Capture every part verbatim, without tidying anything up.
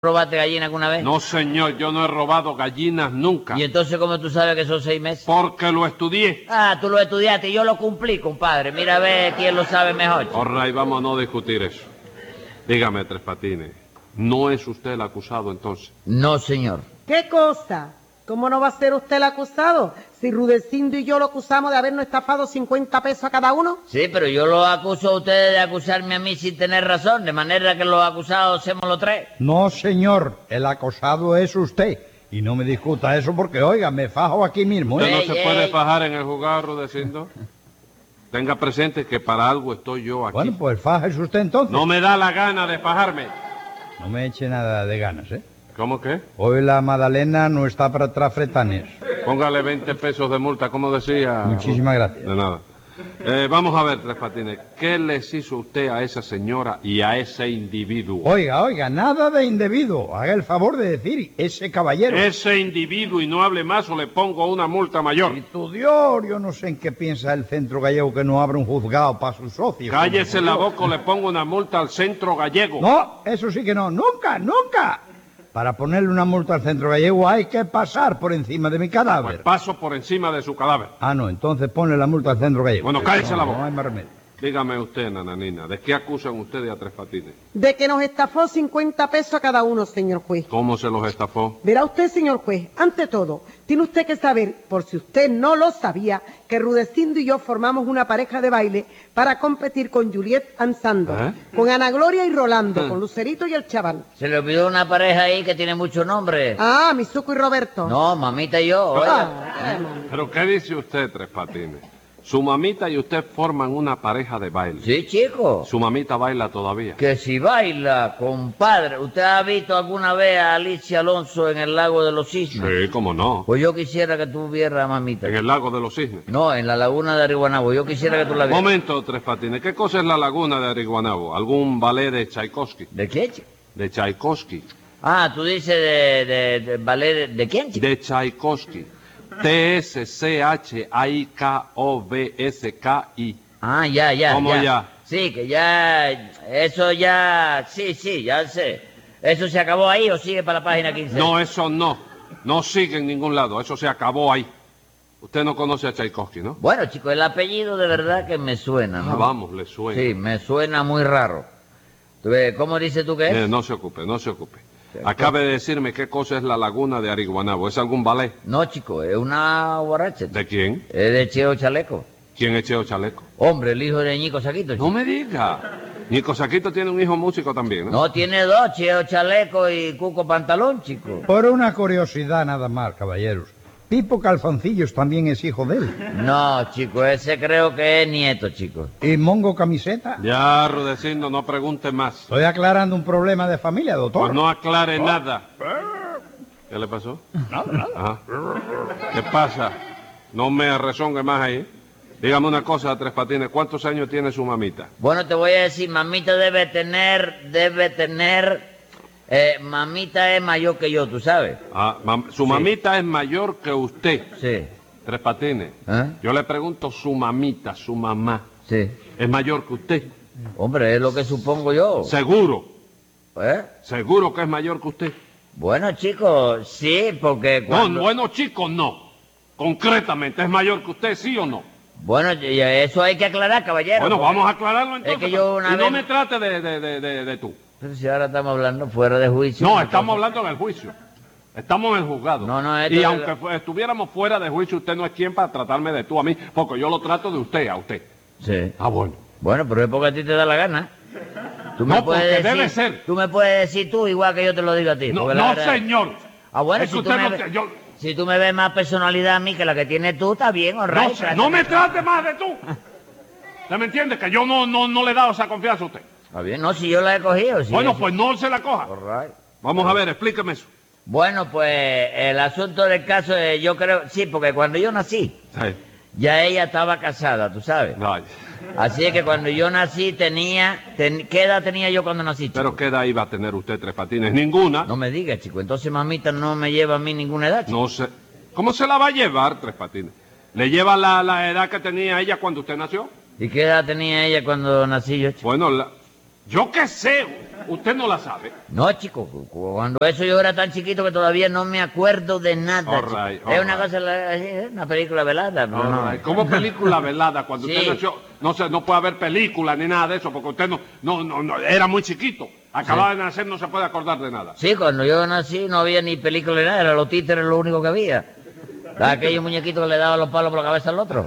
¿Robaste gallina alguna vez? No, señor, yo no he robado gallinas nunca. ¿Y entonces cómo tú sabes que son seis meses? Porque lo estudié. Ah, tú lo estudiaste y yo lo cumplí, compadre. Mira a ver quién lo sabe mejor. All right, vamos a no discutir eso. Dígame, Tres Patines, ¿no es usted el acusado entonces? No, señor. ¿Qué cosa? ¿Cómo no va a ser usted el acusado? Si Rudecindo y yo lo acusamos de habernos estafado cincuenta pesos a cada uno. Sí, pero yo lo acuso a ustedes de acusarme a mí sin tener razón, de manera que los acusados somos los tres. No, señor, el acosado es usted. Y no me discuta eso porque, oiga, me fajo aquí mismo, ¿Usted ¿eh? no Ey, se ey. puede fajar en el juzgado, Rudecindo? Tenga presente que para algo estoy yo aquí. Bueno, pues fájese usted entonces. No me da la gana de fajarme. No me eche nada de ganas, ¿eh? ¿Cómo que? Hoy la Madalena no está para trafretanes. Póngale veinte pesos de multa, como decía. Muchísimas gracias. De nada. Eh, vamos a ver, Tres Patines, ¿qué les hizo usted a esa señora y a ese individuo? Oiga, oiga, nada de indebido. Haga el favor de decir, ese caballero. Ese individuo y no hable más o le pongo una multa mayor. Y tu Dios, yo no sé en qué piensa el centro gallego que no abre un juzgado para sus socios. Cállese la Como yo. boca o le pongo una multa al centro gallego. No, eso sí que no, nunca, nunca. Para ponerle una multa al centro gallego hay que pasar por encima de mi Pues cadáver. paso por encima de su cadáver. Ah, no, entonces ponle la multa al centro gallego. Bueno, cállese No, la boca. No hay más remedio. Dígame usted, nananina, ¿de qué acusan ustedes a Tres Patines? De que nos estafó cincuenta pesos a cada uno, señor juez. ¿Cómo se los estafó? Verá usted, señor juez, ante todo, tiene usted que saber, por si usted no lo sabía, que Rudecindo y yo formamos una pareja de baile para competir con Juliet Ansando, ¿Eh? con Ana Gloria y Rolando, ¿Eh? con Lucerito y el chaval. Se le olvidó una pareja ahí que tiene mucho nombre. Ah, Mizuko y Roberto. No, mamita y yo, oiga. Ah, ¿Pero qué dice usted, Tres Patines? Su mamita y usted forman una pareja de baile. Sí, chico. Su mamita baila todavía. Que si baila, compadre. ¿Usted ha visto alguna vez a Alicia Alonso en el lago de los cisnes? Sí, cómo no. Pues yo quisiera que tú vieras a mamita. En el lago de los cisnes. No, en la laguna de Ariguanabo. Yo quisiera que tú la vieras. Momento, Tres Patines, ¿qué cosa es la laguna de Ariguanabo? ¿Algún ballet de Tchaikovsky? ¿De qué, chico? De Tchaikovsky. Ah, tú dices de, de, de ballet de, ¿de quién, chico? De Tchaikovsky. T S C H A I K O V S K I. Ah, ya, ya. ¿Cómo ya? Sí, que ya, eso ya, sí, sí, ya sé. ¿Eso se acabó ahí o sigue para la página quince? No, eso no. No sigue en ningún lado. Eso se acabó ahí. Usted no conoce a Tchaikovsky, ¿no? Bueno, chico, el apellido de verdad que me suena, ¿no? Ah, vamos, le suena. Sí, me suena muy raro. ¿Tú ves? ¿Cómo dices tú que es? Eh, no se ocupe, no se ocupe. Acabe de decirme qué cosa es la laguna de Ariguanabo. ¿Es algún ballet? No, chico, es una borracha. ¿De quién? Es de Cheo Chaleco. ¿Quién es Cheo Chaleco? Hombre, el hijo de Ñico Saquito, chico. No me diga. Nico Saquito tiene un hijo músico también, ¿no? No, tiene dos, Cheo Chaleco y Cuco Pantalón, chico. Por una curiosidad nada más, caballeros. Pipo Calzoncillos también es hijo de él. No, chico, ese creo que es nieto, chico. ¿Y Mongo Camiseta? Ya, Rudecindo, no pregunte más. Estoy aclarando un problema de familia, doctor. Pues no aclare nada. ¿Qué le pasó? Nada, nada. Ajá. ¿Qué pasa? No me rezongue más ahí. Dígame una cosa, Tres Patines, ¿cuántos años tiene su mamita? Bueno, te voy a decir, mamita debe tener, debe tener, eh, mamita es mayor que yo, ¿tú sabes? Ah, mam- su mamita es mayor que usted, Sí. Tres Patines. ¿Eh? Yo le pregunto, su mamita, su mamá, Sí. ¿es mayor que usted? Hombre, es lo que supongo yo. Seguro, ¿Eh? seguro que es mayor que usted. Bueno, chicos, sí, porque cuando... No, bueno, chicos, no. Concretamente, ¿es mayor que usted, sí o no? Bueno, y eso hay que aclarar, caballero. Bueno, porque- vamos a aclararlo entonces. que yo una y no vez- me trate de, de, de, de, de tú. Pero si ahora estamos hablando fuera de juicio. No, una estamos cosa- hablando en el juicio. Estamos en el juzgado. No, no, esto y de aunque la- fu- estuviéramos fuera de juicio, usted no es quien para tratarme de tú a mí, porque yo lo trato de usted a usted. Sí. Ah, bueno. Bueno, pero es porque a ti te da la gana. Tú No, porque debe ser. Tú me puedes decir tú igual que yo te lo digo a ti. No, porque la no, verdad- señor. Ah, bueno, Es que si tú, usted me no ve- te- yo- si tú me ves más personalidad a mí que la que tienes tú, está bien, all No, right, se- no me trate más de tú. ¿Usted me entiende? Que yo no, no, no le he dado esa confianza a usted. Está bien, no, si yo la he cogido. Si Bueno, eso- pues no se la coja. all right. Vamos a ver, explíqueme eso. Bueno, pues el asunto del caso es, yo creo, sí, porque cuando yo nací, Sí. ya ella estaba casada, tú sabes. Ay, Así es que cuando yo nací tenía, ten- ¿qué edad tenía yo cuando nací, chico? pero ¿qué edad iba a tener usted, Tres Patines? Ninguna. No me digas, chico, entonces mamita no me lleva a mí ninguna edad, chico. No sé. ¿Cómo se la va a llevar, Tres Patines? ¿Le lleva la, la edad que tenía ella cuando usted nació? ¿Y qué edad tenía ella cuando nací yo, chico? Bueno, la- Yo qué sé, usted no la sabe. No, chico, cu- cu- cuando eso yo era tan chiquito que todavía no me acuerdo de nada. All chico. right, all es una right. cosa, la- es una película velada. pero no. All right. ¿Cómo película velada? Cuando Sí. usted nació, no, se, no puede haber película ni nada de eso, porque usted no, no, no, no era muy chiquito. Acababa de nacer, no se puede acordar de nada. Sí, cuando yo nací no había ni película ni nada, eran los títeres lo único que había. Aquellos muñequitos que le daban los palos por la cabeza al otro.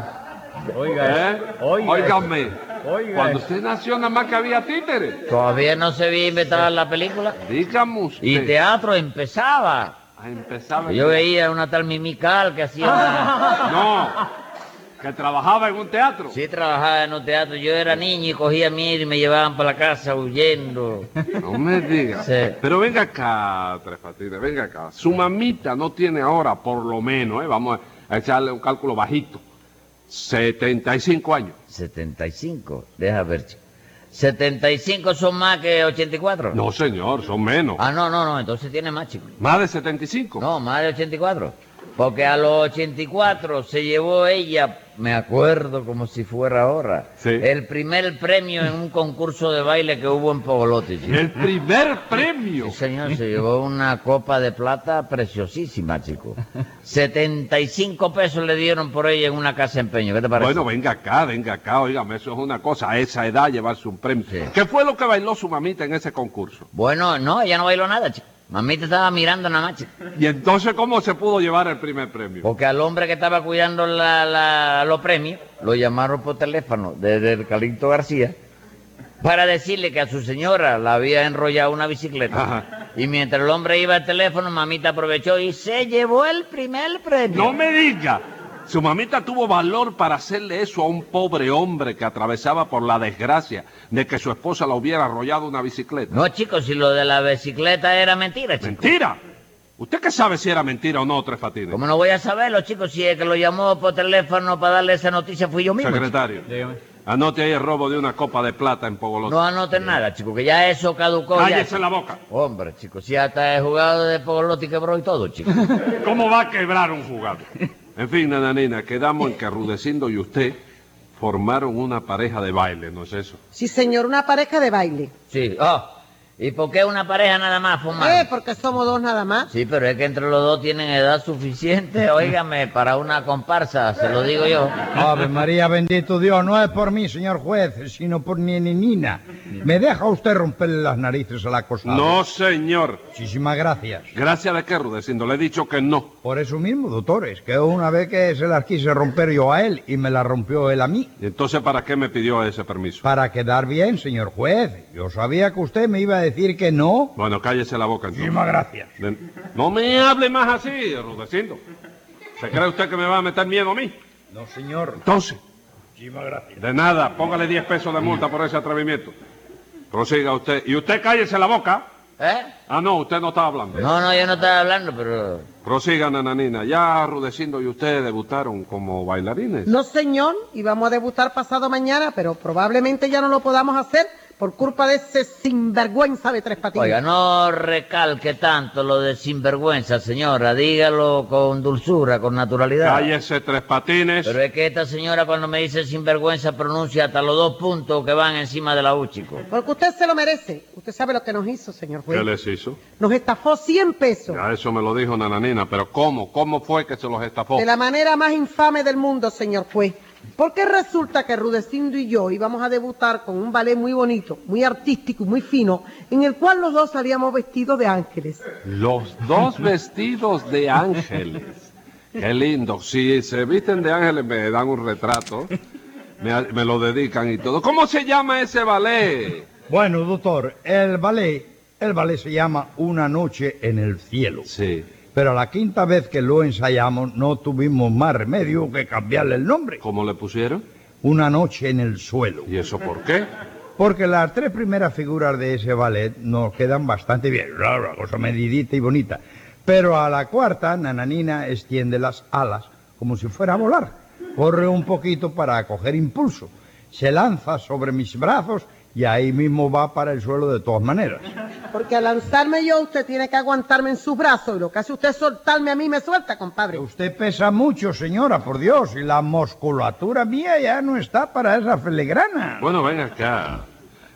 ¿Eh? oiga. Óigame, Oiga. cuando usted nació nada más que había títeres. Todavía no se había inventado la película. Dígame usted. Y teatro empezaba. Ah, empezaba el- Yo veía una tal Mimical que hacía una... No, que trabajaba en un teatro. Sí, trabajaba en un teatro. Yo era niño y cogía miedo y me llevaban para la casa huyendo. No me diga. Sí. Pero venga acá, Tres Patines, venga acá. Su mamita no tiene ahora, por lo menos, ¿eh? Vamos a echarle un cálculo bajito, setenta y cinco años. setenta y cinco, deja ver, chico. ¿setenta y cinco son más que ochenta y cuatro? No, señor, son menos. Ah, no, no, no, entonces tiene más, chico. ¿Más de setenta y cinco? No, más de ochenta y cuatro. Porque a los ochenta y cuatro se llevó ella, me acuerdo como si fuera ahora, Sí. el primer premio en un concurso de baile que hubo en Pogolotti, chico. El primer premio. Sí, señor, se llevó una copa de plata preciosísima, chico. setenta y cinco pesos le dieron por ella en una casa de empeño. ¿Qué te parece? Bueno, venga acá, venga acá, óigame, eso es una cosa, a esa edad llevarse un premio. Sí. ¿Qué fue lo que bailó su mamita en ese concurso? Bueno, no, ella no bailó nada, chico. Mamita estaba mirando nada más, chico. Y entonces, ¿cómo se pudo llevar el primer premio? Porque al hombre que estaba cuidando la, la- los premios, lo llamaron por teléfono desde el Calixto García para decirle que a su señora la había enrollado una bicicleta. Ajá. Y mientras el hombre iba al teléfono, mamita aprovechó y se llevó el primer premio. No me diga. Su mamita tuvo valor para hacerle eso a un pobre hombre que atravesaba por la desgracia de que su esposa la hubiera arrollado una bicicleta. No, chicos, si lo de la bicicleta era mentira, chicos. ¡Mentira! ¿Usted qué sabe si era mentira o no, Tres Patines? ¿Cómo no voy a saberlo, chicos? Si el que lo llamó por teléfono para darle esa noticia fui yo mismo. chico. Secretario, anote ahí el robo de una copa de plata en Pogolotti. No anoten nada, chicos, que ya eso caducó. ya, ¡Cállese chico. la boca! Hombre, chicos, si hasta el jugador de Pogolotti quebró y todo, chicos. ¿Cómo va a quebrar un jugador? En fin, nananina, quedamos en que Rudecindo y usted formaron una pareja de baile, ¿no es eso? Sí, señor, una pareja de baile. Sí, oh, ¿y por qué una pareja nada más fumar? Eh, porque somos dos nada más. Sí, pero es que entre los dos tienen edad suficiente, óigame, para una comparsa, se lo digo yo. Ave María, bendito Dios, no es por mí, señor juez, sino por mi Nina. ¿Me deja usted romperle las narices al acosado? No, señor. Muchísimas gracias. Gracias de qué, Rudecindo, le he dicho que no. Por eso mismo, doctores, que una vez que se las quise romper yo a él y me las rompió él a mí. ¿Y entonces para qué me pidió ese permiso? Para quedar bien, señor juez. Yo sabía que usted me iba a decir que no. Bueno, cállese la boca entonces. Muchísimas gracias. De- No me hable más así, Rudecindo. ¿Se cree usted que me va a meter miedo a mí? No, señor. Entonces, Muchísimas gracias. de nada, póngale diez pesos de multa por ese atrevimiento. Prosiga usted. Y usted cállese la boca. ¿Eh? Ah, no, usted no estaba hablando. No, no, yo no estaba hablando, pero... Prosiga, nananina. Ya Rudecindo y usted debutaron como bailarines. No, señor, íbamos a debutar pasado mañana, pero probablemente ya no lo podamos hacer por culpa de ese sinvergüenza de Tres Patines. Oiga, no recalque tanto lo de sinvergüenza, señora. Dígalo con dulzura, con naturalidad. Cállese, Tres Patines. Pero es que esta señora cuando me dice sinvergüenza pronuncia hasta los dos puntos que van encima de la U, chico. Porque usted se lo merece. Usted sabe lo que nos hizo, señor juez. ¿Qué les hizo? Nos estafó cien pesos. Ya eso me lo dijo Nananina, pero ¿cómo? ¿Cómo fue que se los estafó? De la manera más infame del mundo, señor juez. Porque resulta que Rudecindo y yo íbamos a debutar con un ballet muy bonito, muy artístico y muy fino, en el cual los dos salíamos vestidos de ángeles. Los dos vestidos de ángeles. Qué lindo. Si se visten de ángeles me dan un retrato, me, me lo dedican y todo. ¿Cómo se llama ese ballet? Bueno, doctor, el ballet, el ballet se llama Una noche en el cielo. Sí. Pero a la quinta vez que lo ensayamos no tuvimos más remedio que cambiarle el nombre. ¿Cómo le pusieron? Una noche en el suelo. ¿Y eso por qué? Porque las tres primeras figuras de ese ballet nos quedan bastante bien, una cosa medidita y bonita. Pero a la cuarta, Nananina extiende las alas como si fuera a volar. Corre un poquito para coger impulso. Se lanza sobre mis brazos y ahí mismo va para el suelo de todas maneras. Porque al lanzarme yo, usted tiene que aguantarme en sus brazos. Y lo que hace usted es soltarme a mí, me suelta, compadre. Usted pesa mucho, señora, por Dios, y la musculatura mía ya no está para esa filigrana. Bueno, ven acá.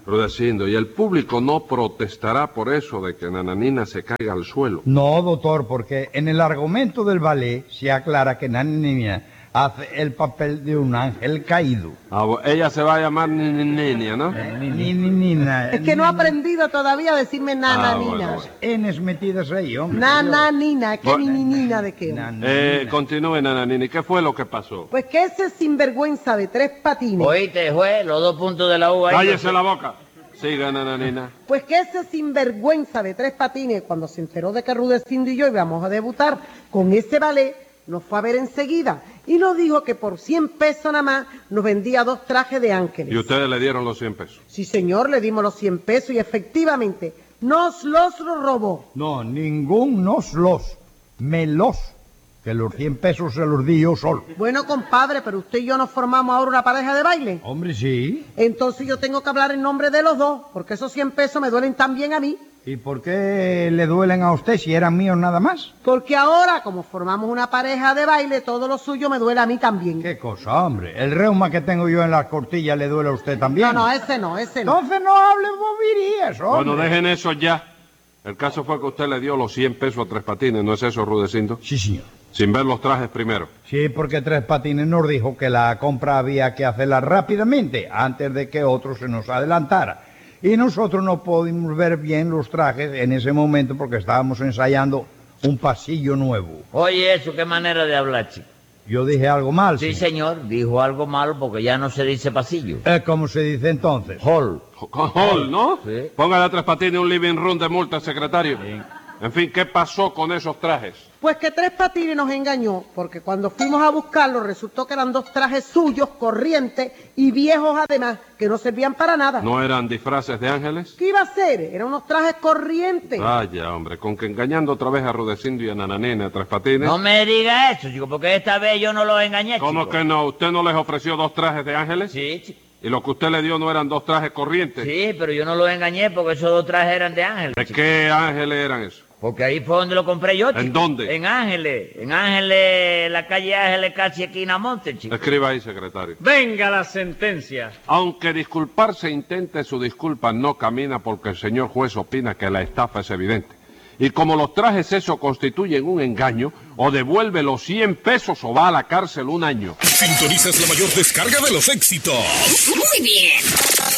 Rudecindo, ¿y el público no protestará por eso de que Nananina se caiga al suelo? No, doctor, porque en el argumento del ballet se aclara que Nananina hace el papel de un ángel caído. Ah, bu- ella se va a llamar Niña, ¿no? Ni, ni, nina, Es que no ha ni- aprendido todavía a decirme nana, Ah, bueno, nina. bueno. Enes metidas ahí, hombre. Nana, nina, ¿qué Bueno. ni, ni, nina de qué? Na- Eh, continúe, Nananina. ¿Y qué fue lo que pasó? Pues que ese sinvergüenza de tres patines, Oíste, juez, los dos puntos de la U ahí. Cállese la boca. Siga, Nananina. pues que ese sinvergüenza de tres patines, cuando se enteró de que Rudecindo y yo íbamos a debutar con ese ballet, nos fue a ver enseguida y nos dijo que por cien pesos nada más nos vendía dos trajes de ángeles. Y ustedes le dieron los cien pesos. Sí, señor, le dimos los cien pesos y efectivamente nos los robó. No, ningún nos los, me los, que los cien pesos se los di yo solo. Bueno, compadre, pero usted y yo nos formamos ahora una pareja de baile. Hombre, sí. Entonces yo tengo que hablar en nombre de los dos, porque esos cien pesos me duelen también a mí. ¿Y por qué le duelen a usted si eran míos nada más? Porque ahora, como formamos una pareja de baile, todo lo suyo me duele a mí también. ¿Qué cosa, hombre? El reuma que tengo yo en las costillas le duele a usted también. No, no, ese no, ese no. Entonces no hable bobirías, hombre. Bueno, dejen eso ya. El caso fue que usted le dio los cien pesos a Tres Patines, ¿no es eso, Rudecindo? Sí, señor. Sin ver los trajes primero. Sí, porque Tres Patines nos dijo que la compra había que hacerla rápidamente, antes de que otro se nos adelantara. Y nosotros no pudimos ver bien los trajes en ese momento porque estábamos ensayando un pasillo nuevo. Oye, eso, qué manera de hablar, chico. Yo dije algo mal, Sí, señor. señor, dijo algo malo porque ya no se dice pasillo. Eh, ¿Cómo se dice entonces? Hall. Con Hall, ¿no? Sí. Póngale a Tres Patines un living room de multa, secretario. En fin, ¿qué pasó con esos trajes? Pues que Tres Patines nos engañó, porque cuando fuimos a buscarlos resultó que eran dos trajes suyos, corrientes y viejos además, que no servían para nada. ¿No eran disfraces de ángeles? ¿Qué iba a ser? Eran unos trajes corrientes. Vaya, hombre, con que engañando otra vez a Rudecindo y a Nananina, a Tres Patines. No me diga eso, chico, porque esta vez yo no los engañé, ¿Cómo chico. que no? ¿Usted no les ofreció dos trajes de ángeles? Sí, chico. ¿Y lo que usted le dio no eran dos trajes corrientes? Sí, pero yo no los engañé porque esos dos trajes eran de Ángeles. ¿De chico. qué ángeles eran esos? Porque ahí fue donde lo compré yo, chico. ¿En dónde? En Ángeles. En Ángeles, la calle Ángeles, casi esquina Monte, chico. Escriba ahí, secretario. Venga la sentencia. Aunque disculparse intente, su disculpa no camina porque el señor juez opina que la estafa es evidente. Y como los trajes eso constituyen un engaño, o devuelve los cien pesos o va a la cárcel un año. Sintonizas la mayor descarga de los éxitos. Muy bien.